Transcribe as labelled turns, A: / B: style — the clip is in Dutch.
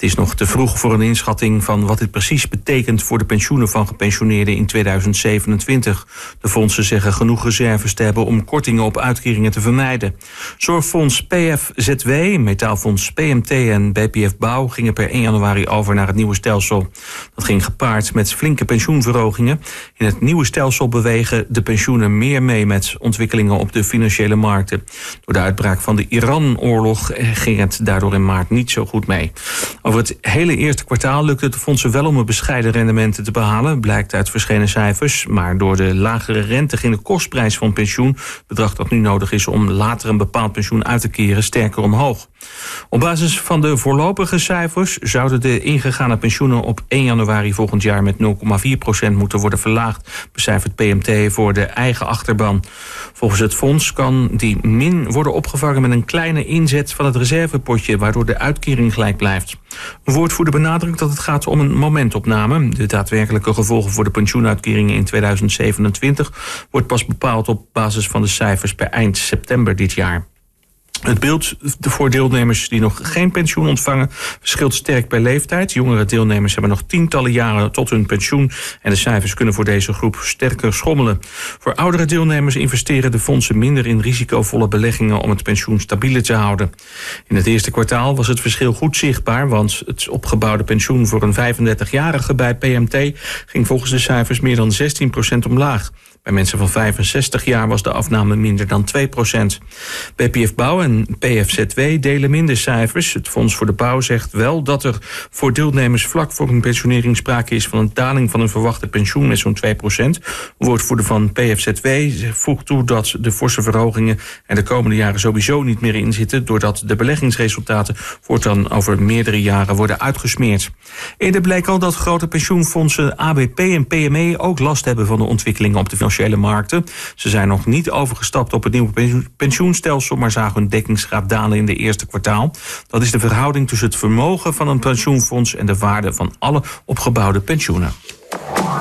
A: Het is nog te vroeg voor een inschatting van wat dit precies betekent voor de pensioenen van gepensioneerden in 2027. De fondsen zeggen genoeg reserves te hebben om kortingen op uitkeringen te vermijden. Zorgfonds PFZW, Metaalfonds PMT en BPF Bouw gingen per 1 januari over naar het nieuwe stelsel. Dat ging gepaard met flinke pensioenverhogingen. In het nieuwe stelsel bewegen de pensioenen meer mee met ontwikkelingen op de financiële markten. Door de uitbraak van de Iran-oorlog ging het daardoor in maart niet zo goed mee. Over het hele eerste kwartaal lukte het de fondsen wel om een bescheiden rendementen te behalen, blijkt uit verschenen cijfers. Maar door de lagere rente ging de kostprijs van pensioen, bedrag dat nu nodig is om later een bepaald pensioen uit te keren, sterker omhoog. Op basis van de voorlopige cijfers zouden de ingegane pensioenen op 1 januari volgend jaar met 0,4% moeten worden verlaagd, becijfert PMT voor de eigen achterban. Volgens het fonds kan die min worden opgevangen met een kleine inzet van het reservepotje, waardoor de uitkering gelijk blijft. Een woordvoerder benadrukt dat het gaat om een momentopname. De daadwerkelijke gevolgen voor de pensioenuitkeringen in 2027 wordt pas bepaald op basis van de cijfers per eind september dit jaar. Het beeld voor deelnemers die nog geen pensioen ontvangen verschilt sterk per leeftijd. Jongere deelnemers hebben nog tientallen jaren tot hun pensioen en de cijfers kunnen voor deze groep sterker schommelen. Voor oudere deelnemers investeren de fondsen minder in risicovolle beleggingen om het pensioen stabieler te houden. In het eerste kwartaal was het verschil goed zichtbaar, want het opgebouwde pensioen voor een 35-jarige bij PMT ging volgens de cijfers meer dan 16% omlaag. Bij mensen van 65 jaar was de afname minder dan 2%. BPF Bouw en PFZW delen minder cijfers. Het Fonds voor de Bouw zegt wel dat er voor deelnemers vlak voor hun pensionering sprake is van een daling van hun verwachte pensioen met zo'n 2%. Een woordvoerder van PFZW voegt toe dat de forse verhogingen er de komende jaren sowieso niet meer in zitten, doordat de beleggingsresultaten voortaan over meerdere jaren worden uitgesmeerd. Eerder bleek al dat grote pensioenfondsen ABP en PME ook last hebben van de ontwikkelingen op de financiële markten. Ze zijn nog niet overgestapt op het nieuwe pensioenstelsel, maar zagen hun dekkingsgraad dalen in de eerste kwartaal. Dat is de verhouding tussen het vermogen van een pensioenfonds en de waarde van alle opgebouwde pensioenen.